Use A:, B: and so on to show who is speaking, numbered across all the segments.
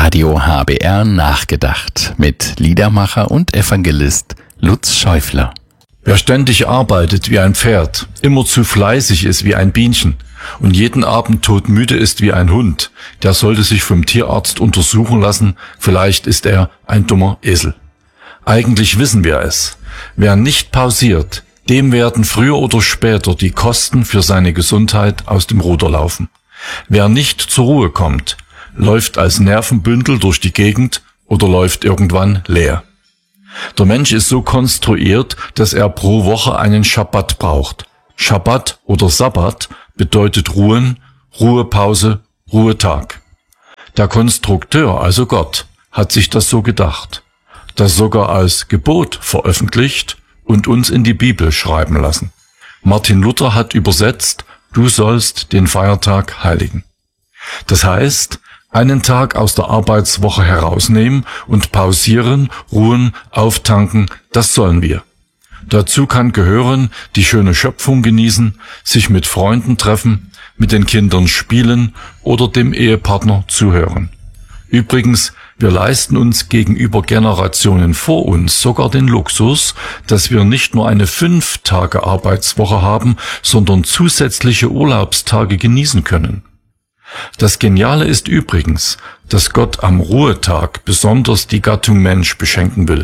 A: Radio HBR nachgedacht mit Liedermacher und Evangelist Lutz Schäufler.
B: Wer ständig arbeitet wie ein Pferd, immer zu fleißig ist wie ein Bienchen und jeden Abend todmüde ist wie ein Hund, der sollte sich vom Tierarzt untersuchen lassen, vielleicht ist er ein dummer Esel. Eigentlich wissen wir es. Wer nicht pausiert, dem werden früher oder später die Kosten für seine Gesundheit aus dem Ruder laufen. Wer nicht zur Ruhe kommt, läuft als Nervenbündel durch die Gegend oder läuft irgendwann leer. Der Mensch ist so konstruiert, dass er pro Woche einen Schabbat braucht. Schabbat oder Sabbat bedeutet Ruhen, Ruhepause, Ruhetag. Der Konstrukteur, also Gott, hat sich das so gedacht, das sogar als Gebot veröffentlicht und uns in die Bibel schreiben lassen. Martin Luther hat übersetzt: Du sollst den Feiertag heiligen. Das heißt, einen Tag aus der Arbeitswoche herausnehmen und pausieren, ruhen, auftanken, das sollen wir. Dazu kann gehören, die schöne Schöpfung genießen, sich mit Freunden treffen, mit den Kindern spielen oder dem Ehepartner zuhören. Übrigens, wir leisten uns gegenüber Generationen vor uns sogar den Luxus, dass wir nicht nur eine 5-Tage-Arbeitswoche haben, sondern zusätzliche Urlaubstage genießen können. Das Geniale ist übrigens, dass Gott am Ruhetag besonders die Gattung Mensch beschenken will.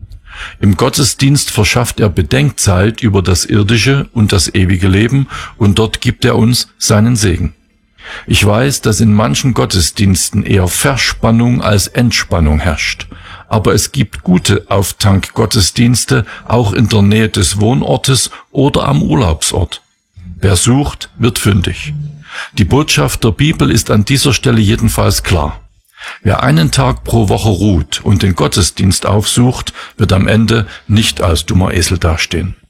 B: Im Gottesdienst verschafft er Bedenkzeit über das irdische und das ewige Leben und dort gibt er uns seinen Segen. Ich weiß, dass in manchen Gottesdiensten eher Verspannung als Entspannung herrscht. Aber es gibt gute Auftank-Gottesdienste auch in der Nähe des Wohnortes oder am Urlaubsort. Wer sucht, wird fündig. Die Botschaft der Bibel ist an dieser Stelle jedenfalls klar. Wer einen Tag pro Woche ruht und den Gottesdienst aufsucht, wird am Ende nicht als dummer Esel dastehen.